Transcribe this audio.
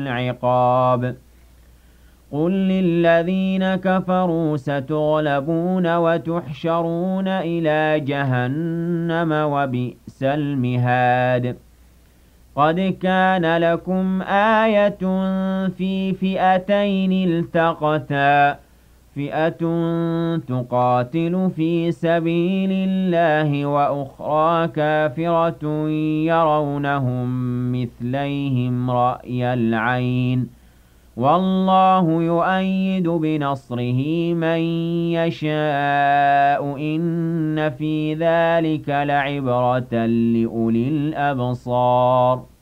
العقاب قل للذين كفروا ستغلبون وتحشرون إلى جهنم وبئس المهاد قد كان لكم آية في فئتين التقتا فئة تقاتل في سبيل الله وأخرى كافرة يرونهم مثليهم رأي العين والله يؤيد بنصره من يشاء إن في ذلك لعبرة لأولي الأبصار